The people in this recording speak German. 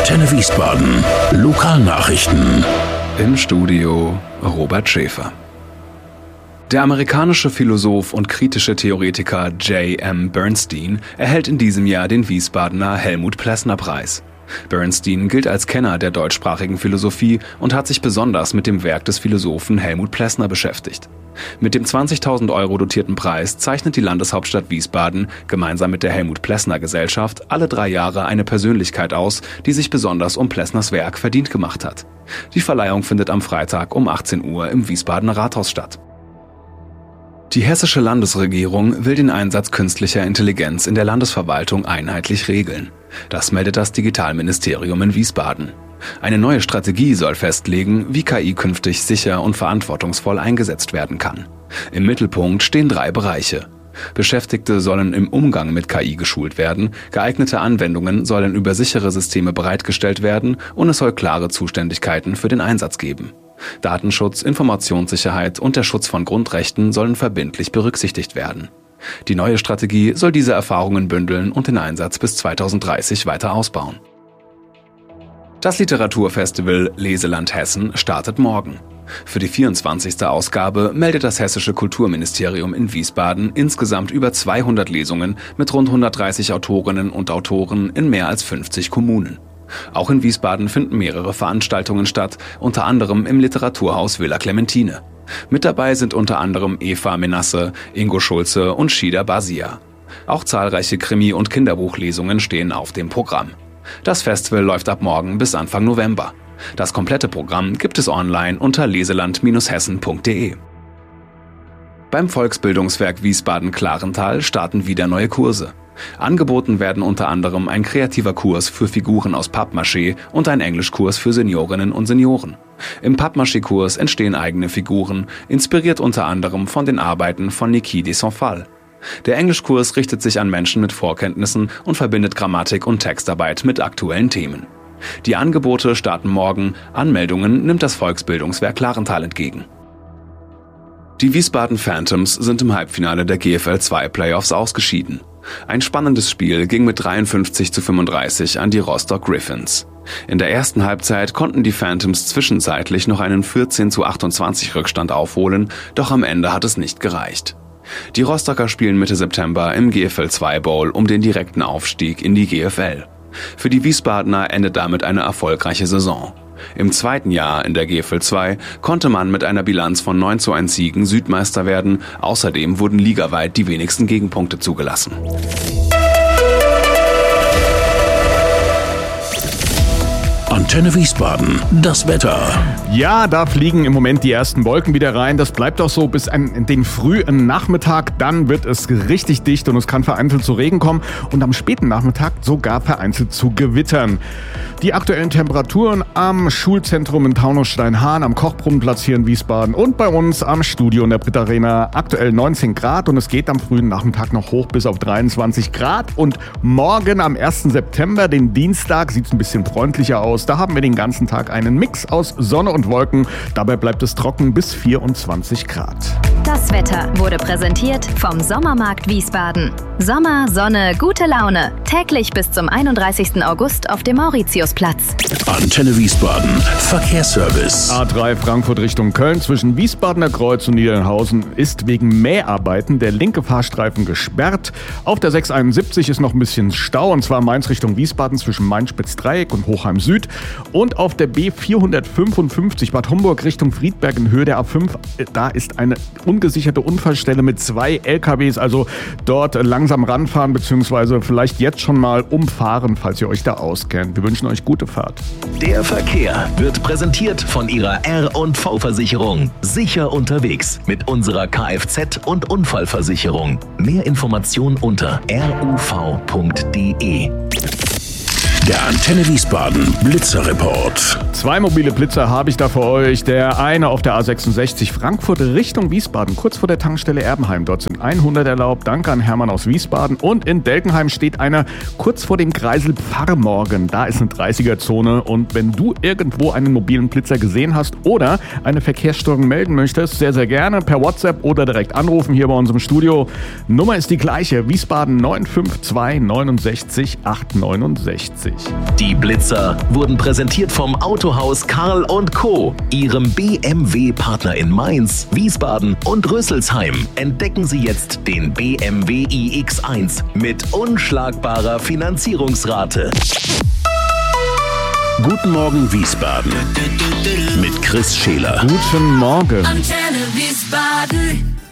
Antenne Wiesbaden. Lokalnachrichten. Im Studio Robert Schäfer. Der amerikanische Philosoph und kritische Theoretiker J.M. Bernstein erhält in diesem Jahr den Wiesbadener Helmut-Plessner-Preis. Bernstein gilt als Kenner der deutschsprachigen Philosophie und hat sich besonders mit dem Werk des Philosophen Helmut Plessner beschäftigt. Mit dem 20.000 € dotierten Preis zeichnet die Landeshauptstadt Wiesbaden gemeinsam mit der Helmut-Plessner-Gesellschaft alle 3 Jahre eine Persönlichkeit aus, die sich besonders um Plessners Werk verdient gemacht hat. Die Verleihung findet am Freitag um 18 Uhr im Wiesbadener Rathaus statt. Die hessische Landesregierung will den Einsatz künstlicher Intelligenz in der Landesverwaltung einheitlich regeln. Das meldet das Digitalministerium in Wiesbaden. Eine neue Strategie soll festlegen, wie KI künftig sicher und verantwortungsvoll eingesetzt werden kann. Im Mittelpunkt stehen 3 Bereiche. Beschäftigte sollen im Umgang mit KI geschult werden, geeignete Anwendungen sollen über sichere Systeme bereitgestellt werden und es soll klare Zuständigkeiten für den Einsatz geben. Datenschutz, Informationssicherheit und der Schutz von Grundrechten sollen verbindlich berücksichtigt werden. Die neue Strategie soll diese Erfahrungen bündeln und den Einsatz bis 2030 weiter ausbauen. Das Literaturfestival Leseland Hessen startet morgen. Für die 24. Ausgabe meldet das Hessische Kulturministerium in Wiesbaden insgesamt über 200 Lesungen mit rund 130 Autorinnen und Autoren in mehr als 50 Kommunen. Auch in Wiesbaden finden mehrere Veranstaltungen statt, unter anderem im Literaturhaus Villa Clementine. Mit dabei sind unter anderem Eva Menasse, Ingo Schulze und Shida Basia. Auch zahlreiche Krimi- und Kinderbuchlesungen stehen auf dem Programm. Das Festival läuft ab morgen bis Anfang November. Das komplette Programm gibt es online unter leseland-hessen.de. Beim Volksbildungswerk Wiesbaden-Klarental starten wieder neue Kurse. Angeboten werden unter anderem ein kreativer Kurs für Figuren aus Pappmaché und ein Englischkurs für Seniorinnen und Senioren. Im Pappmaché-Kurs entstehen eigene Figuren, inspiriert unter anderem von den Arbeiten von Niki de Saint-Phal. Der Englischkurs richtet sich an Menschen mit Vorkenntnissen und verbindet Grammatik und Textarbeit mit aktuellen Themen. Die Angebote starten morgen, Anmeldungen nimmt das Volksbildungswerk Klarental entgegen. Die Wiesbaden Phantoms sind im Halbfinale der GFL 2 Playoffs ausgeschieden. Ein spannendes Spiel ging mit 53:35 an die Rostock Griffins. In der ersten Halbzeit konnten die Phantoms zwischenzeitlich noch einen 14:28 Rückstand aufholen, doch am Ende hat es nicht gereicht. Die Rostocker spielen Mitte September im GFL 2 Bowl um den direkten Aufstieg in die GFL. Für die Wiesbadener endet damit eine erfolgreiche Saison. Im zweiten Jahr in der GFL 2 konnte man mit einer Bilanz von 9:1 Siegen Südmeister werden. Außerdem wurden ligaweit die wenigsten Gegenpunkte zugelassen. Antenne Wiesbaden, das Wetter. Ja, da fliegen im Moment die ersten Wolken wieder rein. Das bleibt auch so bis an den frühen Nachmittag. Dann wird es richtig dicht und es kann vereinzelt zu Regen kommen und am späten Nachmittag sogar vereinzelt zu Gewittern. Die aktuellen Temperaturen am Schulzentrum in Taunusstein-Hahn, am Kochbrunnenplatz hier in Wiesbaden und bei uns am Studio in der Brit Arena aktuell 19 Grad und es geht am frühen Nachmittag noch hoch bis auf 23 Grad. Und morgen am 1. September, den Dienstag, sieht es ein bisschen freundlicher aus. Da haben wir den ganzen Tag einen Mix aus Sonne und Wolken. Dabei bleibt es trocken bis 24 Grad. Das Wetter wurde präsentiert vom Sommermarkt Wiesbaden. Sommer, Sonne, gute Laune. Täglich bis zum 31. August auf dem Mauritiusplatz. Antenne Wiesbaden, Verkehrsservice. A3 Frankfurt Richtung Köln zwischen Wiesbadener Kreuz und Niedernhausen ist wegen Mäharbeiten der linke Fahrstreifen gesperrt. Auf der 671 ist noch ein bisschen Stau und zwar Mainz Richtung Wiesbaden zwischen Main-Spitz-Dreieck und Hochheim Süd. Und auf der B455 Bad Homburg Richtung Friedberg in Höhe der A5, da ist eine ungesicherte Unfallstelle mit 2 LKWs, also dort langsam ranfahren bzw. vielleicht jetzt schon mal umfahren, falls ihr euch da auskennt. Wir wünschen euch gute Fahrt. Der Verkehr wird präsentiert von Ihrer R&V-Versicherung. Sicher unterwegs mit unserer Kfz- und Unfallversicherung. Mehr Informationen unter ruv.de. Der Antenne Wiesbaden Blitzerreport. 2 mobile Blitzer habe ich da für euch. Der eine auf der A66 Frankfurt Richtung Wiesbaden, kurz vor der Tankstelle Erbenheim. Dort sind 100 erlaubt. Danke an Hermann aus Wiesbaden. Und in Delkenheim steht einer kurz vor dem Kreisel Pfarrmorgen. Da ist eine 30er-Zone. Und wenn du irgendwo einen mobilen Blitzer gesehen hast oder eine Verkehrsstörung melden möchtest, sehr, sehr gerne per WhatsApp oder direkt anrufen hier bei uns im Studio. Nummer ist die gleiche. Wiesbaden 952 69 869. Die Blitzer wurden präsentiert vom Autohaus Karl & Co., Ihrem BMW-Partner in Mainz, Wiesbaden und Rüsselsheim. Entdecken Sie jetzt den BMW iX1 mit unschlagbarer Finanzierungsrate. Guten Morgen Wiesbaden mit Chris Scheler. Guten Morgen. Antenne Wiesbaden.